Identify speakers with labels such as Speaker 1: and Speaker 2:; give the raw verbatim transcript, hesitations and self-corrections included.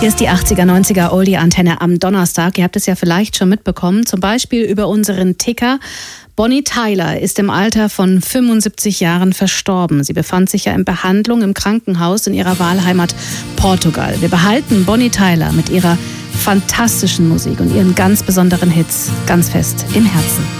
Speaker 1: Hier ist die achtziger, neunziger Oldie-Antenne am Donnerstag. Ihr habt es ja vielleicht schon mitbekommen, zum Beispiel über unseren Ticker. Bonnie Tyler ist im Alter von fünfundsiebzig Jahren verstorben. Sie befand sich ja in Behandlung im Krankenhaus in ihrer Wahlheimat Portugal. Wir behalten Bonnie Tyler mit ihrer fantastischen Musik und ihren ganz besonderen Hits ganz fest im Herzen.